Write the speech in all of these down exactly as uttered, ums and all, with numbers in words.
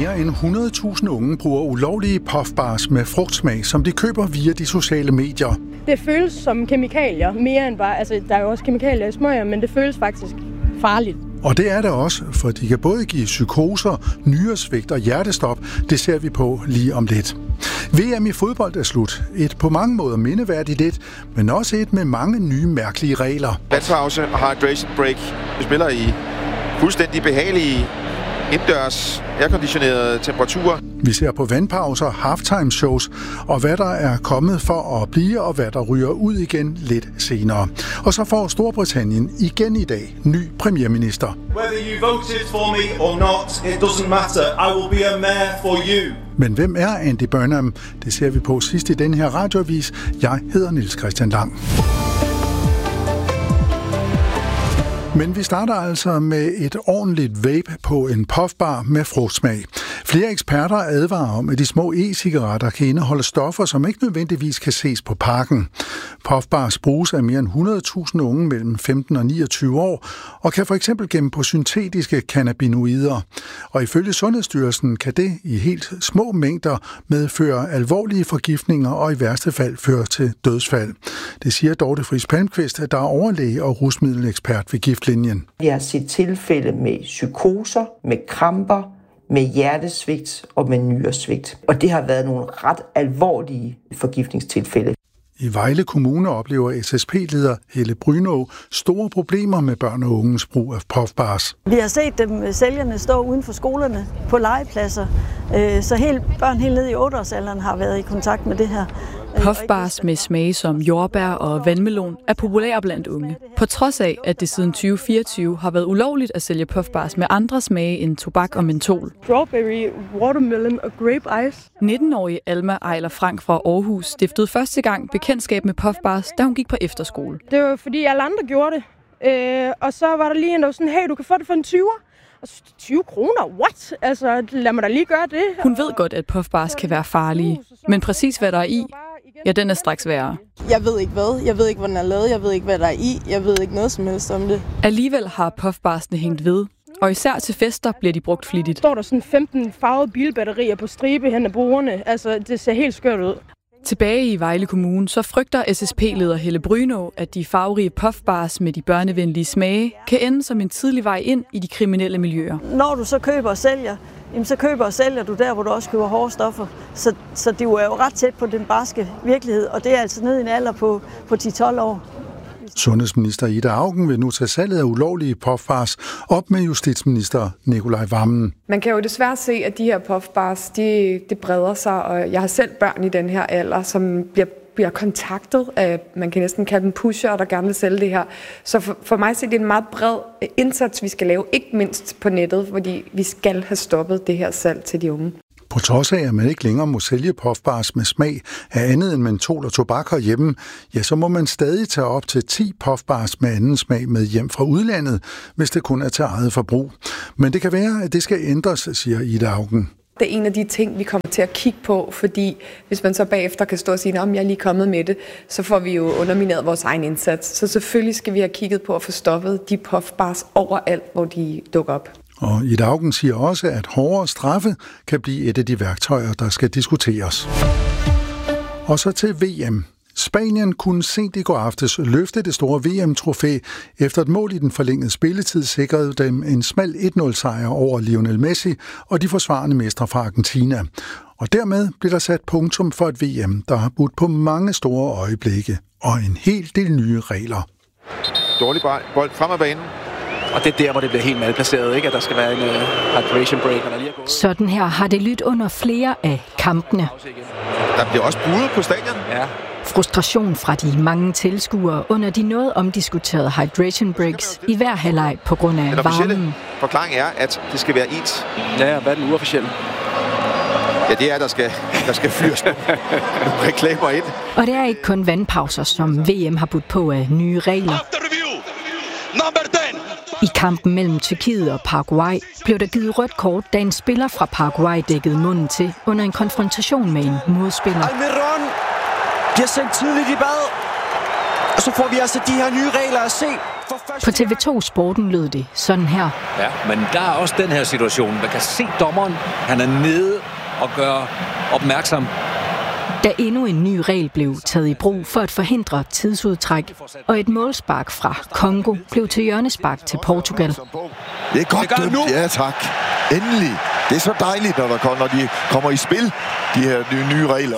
Mere end hundrede tusind unge bruger ulovlige puffbars med frugtsmag, som de køber via de sociale medier. Det føles som kemikalier, mere end bare, altså der er jo også kemikalier i smøger, men det føles faktisk farligt. Og det er det også, for de kan både give psykoser, nyresvigt og hjertestop. Det ser vi på lige om lidt. V M i fodbold er slut. Et på mange måder mindeværdigt et, men også et med mange nye mærkelige regler. Vandpause og hydration break. Vi spiller i fuldstændig behagelige indendørs airconditionerede temperaturer. Vi ser på vandpauser, halftime shows og hvad der er kommet for at blive og hvad der ryger ud igen lidt senere. Og så får Storbritannien igen i dag ny premierminister. Whether you voted for me or not, it doesn't matter. I will be a mayor for you. Men hvem er Andy Burnham? Det ser vi på sidst i den her radioavis. Jeg hedder Niels Christian Lang. Men vi starter altså med et ordentligt vape på en puffbar med frugtsmag. Flere eksperter advarer om, at de små e-cigaretter kan indeholde stoffer, som ikke nødvendigvis kan ses på pakken. Puffbars bruges af mere end hundrede tusind unge mellem femten og niogtyve år, og kan for eksempel gemme på syntetiske cannabinoider. Og ifølge Sundhedsstyrelsen kan det i helt små mængder medføre alvorlige forgiftninger og i værste fald føre til dødsfald. Det siger Dorte Friis Palmqvist, der er overlæge og rusmiddelekspert ved Giftlinjen. Vi har set tilfælde med psykoser, med kramper, med hjertesvigt og med nyresvigt. Og det har været nogle ret alvorlige forgiftningstilfælde. I Vejle Kommune oplever S S P-leder Helle Brynå store problemer med børn og unges brug af puffbars. Vi har set dem sælgerne stå uden for skolerne på legepladser, så helt, børn helt ned i otte-årsalderen har været i kontakt med det her. Puffbars med smage som jordbær og vandmelon er populære blandt unge. På trods af, at det siden tyve fireogtyve har været ulovligt at sælge puffbars med andre smage end tobak og mentol. Strawberry, watermelon og grape ice. nitten-årige Alma Ejler Frank fra Aarhus stiftede første gang bekendtskab med puffbars, da hun gik på efterskole. Det var fordi alle andre gjorde det. Øh, og så var der lige en, der var sådan, hey, du kan få det for en tyver. tyve kroner? What? Altså, lad mig da lige gøre det. Hun ved godt, at puffbars kan være farlige, men præcis hvad der er i, ja, den er straks værre. Jeg ved ikke hvad. Jeg ved ikke, hvordan den er lavet. Jeg ved ikke, hvad der er i. Jeg ved ikke noget som helst om det. Alligevel har puffbarsene hængt ved, og især til fester bliver de brugt flittigt. Står der sådan femten farvede bilbatterier på stribe hen ad bordene. Altså, det ser helt skørt ud. Tilbage i Vejle Kommune, så frygter S S P-leder Helle Brynå, at de farverige puffbars med de børnevenlige smage kan ende som en tidlig vej ind i de kriminelle miljøer. Når du så køber og sælger, jamen så køber og sælger du der, hvor du også køber hårde stoffer. Så, så det er jo ret tæt på den barske virkelighed, og det er altså ned i en alder på, på ti til tolv år. Sundhedsminister Ida Auken vil nu tage salget af ulovlige puffbars op med justitsminister Nicolai Wammen. Man kan jo desværre se, at de her puffbars, de, de breder sig, og jeg har selv børn i den her alder, som bliver bliver kontaktet af, man kan næsten kalde dem pusher, der gerne vil sælge det her. Så for, for mig så er det en meget bred indsats, vi skal lave, ikke mindst på nettet, fordi vi skal have stoppet det her salg til de unge. På trods af, at man ikke længere må sælge puffbars med smag af andet end mentol og tobak herhjemme, ja, så må man stadig tage op til ti puffbars med anden smag med hjem fra udlandet, hvis det kun er til eget forbrug. Men det kan være, at det skal ændres, siger Ida Auken. Det er en af de ting, vi kommer til at kigge på, fordi hvis man så bagefter kan stå og sige, at jeg er lige kommet med det, så får vi jo undermineret vores egen indsats. Så selvfølgelig skal vi have kigget på at få stoppet de puffbars overalt, hvor de dukker op. Og Ida Auken siger også, at hårdere straffe kan blive et af de værktøjer, der skal diskuteres. Og så til V M. Spanien kunne sent i går aftes løfte det store V M-trofæ efter et mål i den forlængede spilletid sikrede dem en smal et nul sejr over Lionel Messi og de forsvarende mestre fra Argentina. Og dermed blev der sat punktum for et V M, der har budt på mange store øjeblikke og en hel del nye regler. Dårlig bold frem ad banen. Og det er der, hvor det bliver helt malplaceret, ikke? At der skal være en uh, hydration break. Sådan her har det lyttet under flere af kampene. Der bliver også budet på stadion. Ja. Frustration fra de mange tilskuere under de noget omdiskuterede hydration breaks i hver halvleg på grund af den varmen. Den forklaring er, at det skal være ens. Ja, hvad er den uofficielle? Ja, det er, der skal, der skal fyres nogle reklamer ind. Og det er ikke kun vandpauser, som V M har budt på af nye regler. I kampen mellem Tyrkiet og Paraguay blev der givet rødt kort, da en spiller fra Paraguay dækkede munden til under en konfrontation med en modspiller. Almiron bliver sendt tidligt i bad, og så får vi altså de her nye regler at se. På T V to Sporten lød det sådan her. Ja, men der er også den her situation. Man kan se dommeren, han er nede og gør opmærksom. Da endnu en ny regel blev taget i brug for at forhindre tidsudtræk, og et målspark fra Congo blev til hjørnespark til Portugal. Det er godt dømt, ja tak. Endelig. Det er så dejligt, når, der, når de kommer i spil, de her nye, nye regler.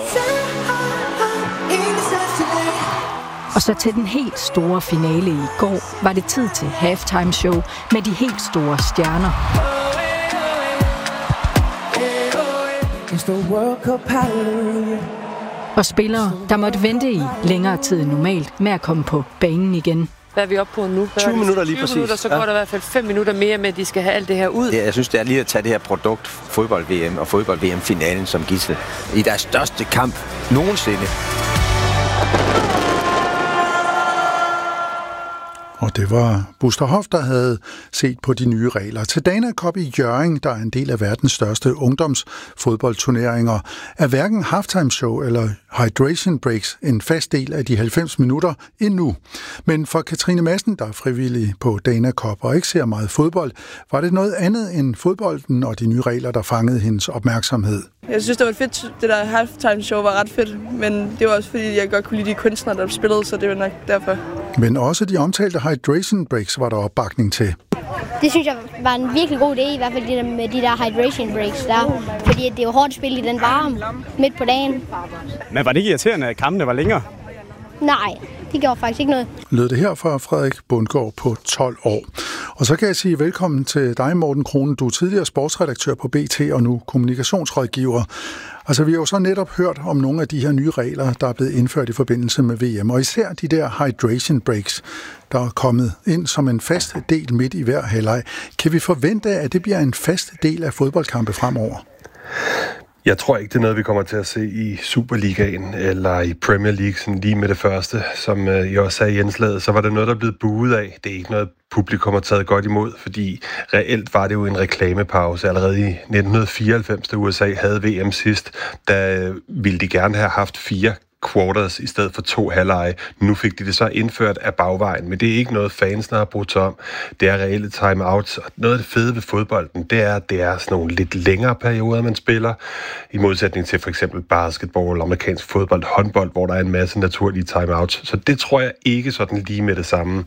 Og så til den helt store finale i går var det tid til halftime show med de helt store stjerner. Og spillere, der måtte vente i længere tid end normalt med at komme på banen igen. Hvad er vi oppe på nu? tyve minutter lige præcis. Minutter, så går ja. der i hvert fald fem minutter mere med, at de skal have alt det her ud. Ja, jeg synes, det er lige at tage det her produkt, fodbold-V M og fodbold-V M-finalen som gidsel i deres største kamp nogensinde. Og det var Buster Hoff, der havde set på de nye regler. Til Dana Cup i Hjørring, der er en del af verdens største ungdomsfodboldturneringer, er hverken halftime show eller hydration breaks en fast del af de halvfems minutter endnu. Men for Katrine Madsen, der er frivillig på Dana Cup og ikke ser meget fodbold, var det noget andet end fodbolden og de nye regler, der fangede hendes opmærksomhed. Jeg synes, det var fedt. Det der halftime show var ret fedt, men det var også fordi, jeg godt kunne lide de kunstnere, der spillede, så det var nok derfor. Men også de omtalte hydration breaks var der opbakning til. Det synes jeg var en virkelig god idé, i hvert fald det der med de der hydration breaks der. Fordi det er jo hårdt at spille i den varme midt på dagen. Men var det ikke irriterende, at kampene var længere? Nej, det gjorde faktisk ikke noget. Lød det her fra Frederik Bundgaard på tolv år. Og så kan jeg sige velkommen til dig, Morten Krohn. Du er tidligere sportsredaktør på B T og nu kommunikationsrådgiver. Altså, vi har jo så netop hørt om nogle af de her nye regler, der er blevet indført i forbindelse med V M, og især de der hydration breaks, der er kommet ind som en fast del midt i hver halvleg. Kan vi forvente, at det bliver en fast del af fodboldkampe fremover? Jeg tror ikke, det er noget, vi kommer til at se i Superligaen eller i Premier League sådan lige med det første. Som øh, jeg også sagde i indslaget, så var det noget, der er blevet buet af. Det er ikke noget, publikum har taget godt imod, fordi reelt var det jo en reklamepause. Allerede i nitten fireoghalvfems, da U S A havde V M sidst, der ville de gerne have haft fire quarters i stedet for to halvleje. Nu fik de det så indført af bagvejen, men det er ikke noget, fansene har brugt om. Det er reelle timeouts, og noget af det fede ved fodbolden, det er, at det er sådan nogle lidt længere perioder, man spiller, i modsætning til for eksempel basketball, amerikansk fodbold, håndbold, hvor der er en masse naturlige timeouts. Så det tror jeg ikke sådan lige med det samme.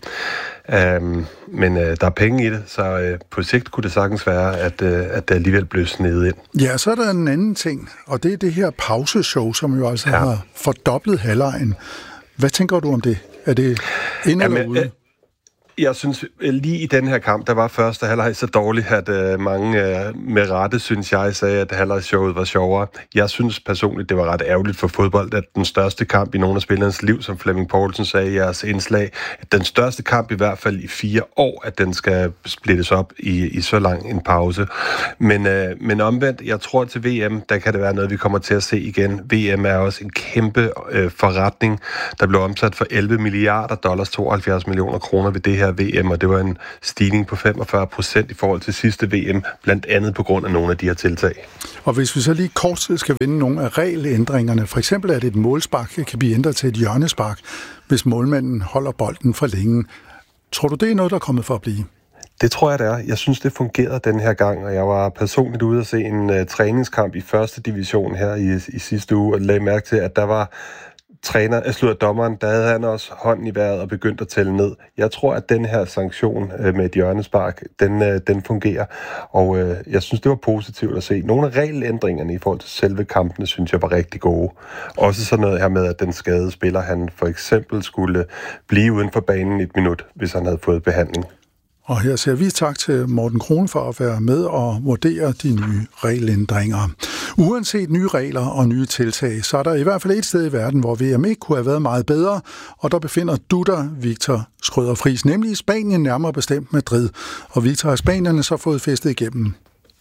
Um, men uh, der er penge i det, så uh, på sigt kunne det sagtens være, at, uh, at det alligevel blev snedet ind. Ja, så er der en anden ting, og det er det her pauseshow, som jo altså ja. har fordoblet halvlejen. Hvad tænker du om det? Er det inde eller ude? Uh, Jeg synes, lige i den her kamp, der var første halvleg så dårligt, at uh, mange uh, med rette, synes jeg, sagde, at halvlegsshowet var sjovere. Jeg synes personligt, det var ret ærgerligt for fodbold, at den største kamp i nogle af spillernes liv, som Flemming Poulsen sagde i jeres indslag, at den største kamp i hvert fald i fire år, at den skal splittes op i, i så lang en pause. Men, uh, men omvendt, jeg tror til V M, der kan det være noget, vi kommer til at se igen. V M er også en kæmpe uh, forretning, der blev omsat for elleve milliarder dollars, tooghalvfjerds millioner kroner ved det her V M, og det var en stigning på femogfyrre procent i forhold til sidste V M, blandt andet på grund af nogle af de her tiltag. Og hvis vi så lige kort skal vende nogle af regelændringerne, for eksempel at et målspark kan blive ændret til et hjørnespark, hvis målmanden holder bolden for længe. Tror du, det er noget, der er kommet for at blive? Det tror jeg, det er. Jeg synes, det fungerede den her gang, og jeg var personligt ude at se en uh, træningskamp i første division her i, i sidste uge, og lagde mærke til, at der var træner, jeg slutter dommeren, der havde han også hånden i vejret og begyndt at tælle ned. Jeg tror, at den her sanktion øh, med et hjørnespark, den, øh, den fungerer, og øh, jeg synes, det var positivt at se. Nogle af regelændringerne i forhold til selve kampene, synes jeg var rigtig gode. Også sådan noget her med, at den skadede spiller, han for eksempel skulle blive uden for banen et minut, hvis han havde fået behandling. Og her siger vi tak til Morten Krohn for at være med og vurdere de nye regelændringer. Uanset nye regler og nye tiltag, så er der i hvert fald et sted i verden, hvor V M ikke kunne have været meget bedre, og der befinder du dig, Victor Schrøder Friis, nemlig i Spanien, nærmere bestemt Madrid. Og Victor, har spanierne så fået festet igennem?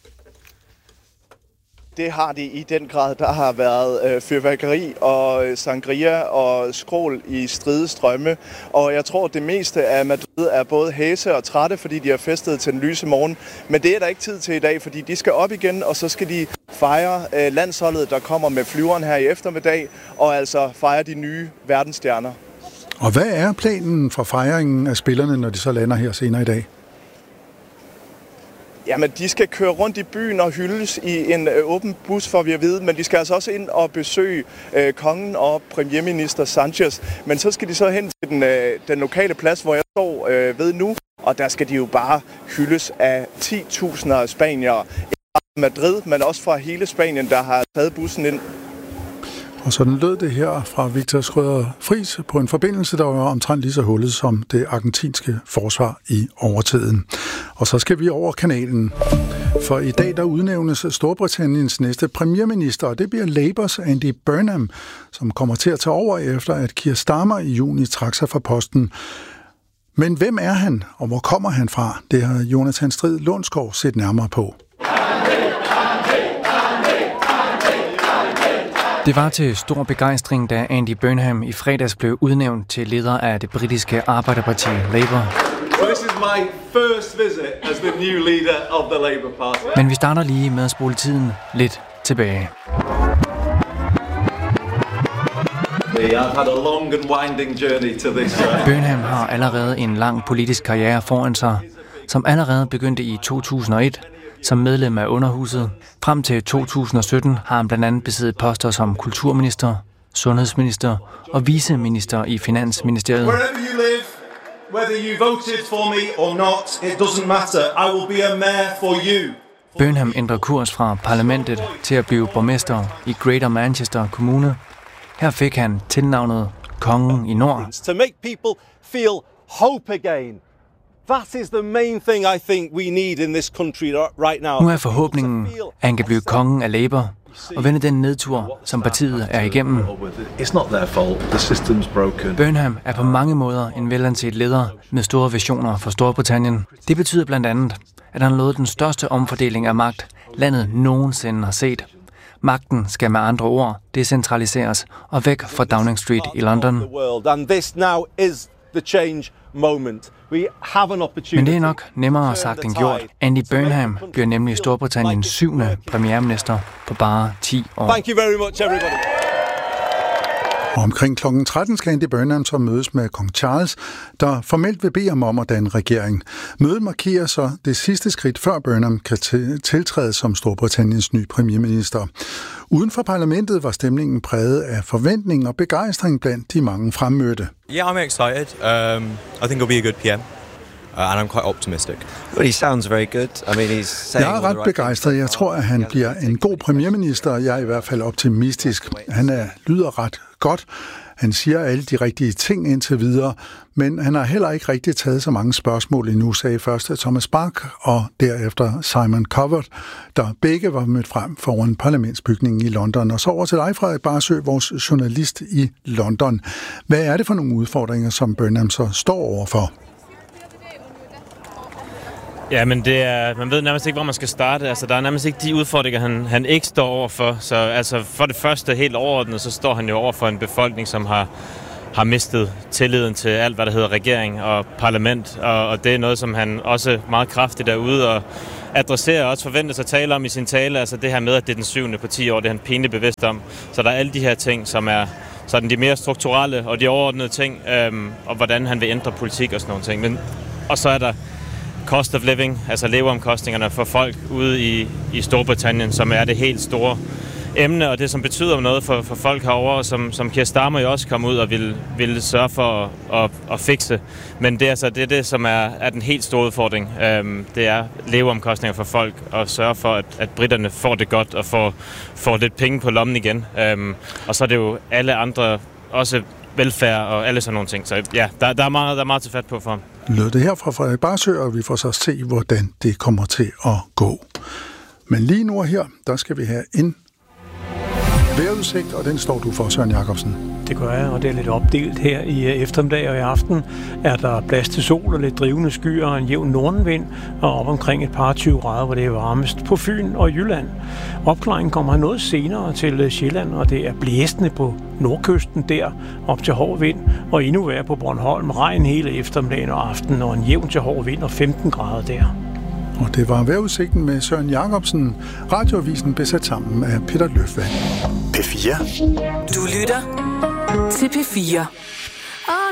Det har de i den grad. Der har været øh, fyrværkeri og sangria og skrål i stride strømme. Og jeg tror, det meste af Madrid er både hæse og trætte, fordi de har festet til den lyse morgen. Men det er der ikke tid til i dag, fordi de skal op igen, og så skal de fejre øh, landsholdet, der kommer med flyveren her i eftermiddag, og altså fejre de nye verdensstjerner. Og hvad er planen for fejringen af spillerne, når de så lander her senere i dag? Jamen, de skal køre rundt i byen og hyldes i en øh, åben bus, for vi at vide, men de skal altså også ind og besøge øh, kongen og premierminister Sanchez. Men så skal de så hen til den, øh, den lokale plads, hvor jeg står øh, ved nu, og der skal de jo bare hyldes af ti tusinder af spaniere. Ikke bare fra Madrid, men også fra hele Spanien, der har taget bussen ind. Og sådan lød det her fra Victor Schröder Friis på en forbindelse, der var omtrent lige så hullet som det argentinske forsvar i overtiden. Og så skal vi over kanalen. For i dag der udnævnes Storbritanniens næste premierminister, og det bliver Labours Andy Burnham, som kommer til at tage over efter, at Keir Starmer i juni trak sig fra posten. Men hvem er han, og hvor kommer han fra? Det har Jonathan Strid Lundsgaard set nærmere på. Det var til stor begejstring, da Andy Burnham i fredags blev udnævnt til leder af det britiske arbejderparti Labour. So this is my first visit as the new leader of the Labour Party. Men vi starter lige med at spole tiden lidt tilbage. I've had a long and winding journey to this. Burnham har allerede en lang politisk karriere foran sig, som allerede begyndte i to tusind og et. Som medlem af Underhuset. Frem til to tusind og sytten har han blandt andet besiddet poster som kulturminister, sundhedsminister og viceminister i Finansministeriet. Wherever you live, whether you voted for me or not, it doesn't matter. I will be a mayor for you. Burnham ændrer kurs fra parlamentet til at blive borgmester i Greater Manchester Kommune. Her fik han tilnavnet Kongen i Nord. To make people feel hope again. That is the main thing I think we need in this country right now. Nu er forhåbningen, at han kan blive kongen af Labour og vende den nedtur, som partiet er igennem. It's not their fault. The system's broken. Burnham er på mange måder en velanset leder med store visioner for Storbritannien. Det betyder blandt andet, at han lovede den største omfordeling af magt, landet nogensinde har set. Magten skal med andre ord decentraliseres og væk fra Downing Street i London. Men det er nok nemmere sagt end gjort. Andy Burnham bliver nemlig Storbritanniens syvende premierminister på bare ti år. Thank you very much, everybody. Og omkring klokken tretten skal Andy Burnham så mødes med kong Charles, der formelt vil bede ham om at danne regering. Mødet markerer så det sidste skridt, før Burnham kan tiltræde som Storbritanniens nye premierminister. Uden for parlamentet var stemningen præget af forventning og begejstring blandt de mange fremmødte. Yeah, I'm excited. Um, I think he'll be a good P M. Uh, and I'm quite optimistic. Well, he sounds very good. I mean, he's saying Jeg er ret begejstret. Jeg tror, at han bliver en god premierminister. Jeg er i hvert fald optimistisk. Han er, lyder ret godt. Han siger alle de rigtige ting indtil videre, men han har heller ikke rigtig taget så mange spørgsmål endnu, sagde først Thomas Bach og derefter Simon Covert, der begge var mødt frem foran parlamentsbygningen i London. Og så over til dig, Frederik Barsø, vores journalist i London. Hvad er det for nogle udfordringer, som Burnham så står overfor? Ja, men det er, man ved nærmest ikke, hvor man skal starte. Altså, der er nærmest ikke de udfordringer, han, han ikke står overfor. Så altså, for det første, helt overordnet, så står han jo over for en befolkning, som har, har mistet tilliden til alt, hvad der hedder regering og parlament. Og, og det er noget, som han også meget kraftigt derude og adresserer og også forventes at tale om i sin tale. Altså det her med, at det er den syvende på ti år, det er han pinligt bevidst om. Så der er alle de her ting, som er sådan de mere strukturelle og de overordnede ting, øhm, og hvordan han vil ændre politik og sådan nogle ting. Men, og så er der cost of living, altså leveomkostningerne for folk ude i, i Storbritannien, som er det helt store emne, og det som betyder noget for, for folk herovre, som, som Keir Starmer jo også kom ud og ville, ville sørge for at, at, at fikse. Men det er altså det, er det som er, er den helt store udfordring. Øhm, det er leveomkostninger for folk, og sørge for, at, at britterne får det godt og får, får lidt penge på lommen igen. Øhm, og så er det jo alle andre, også velfærd og alle sådan nogle ting. Så ja, der, der, er, meget, der er meget til fat på for ham. Lød det her fra Frederik Barsø, og vi får så se, hvordan det kommer til at gå. Men lige nu og her, der skal vi have en vejrudsigt, og den står du for, Søren Jacobsen. Det gør jeg, og det er lidt opdelt her i eftermiddag og i aften. Er der plads til sol og lidt drivende skyer og en jævn nordenvind, og op omkring et par tyve grader, hvor det er varmest på Fyn og Jylland. Opklaringen kommer noget senere til Sjælland, og det er blæsende på nordkysten der, op til hård vind, og endnu værre på Bornholm. Regn hele eftermiddagen og aftenen, og en jævn til hård vind og femten grader der. Og det var vejrudsigten med Søren Jacobsen. Radioavisen besat sammen af Peter Løfvand. P fire. Du lytter til P fire.